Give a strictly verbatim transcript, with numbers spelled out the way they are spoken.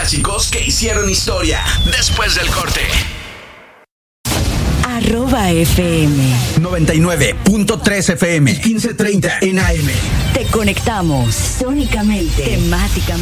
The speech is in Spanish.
clásicos que hicieron historia. Después del corte. Arroba F M noventa y nueve punto tres F M, quince treinta en A M. Te conectamos sónicamente, temáticamente.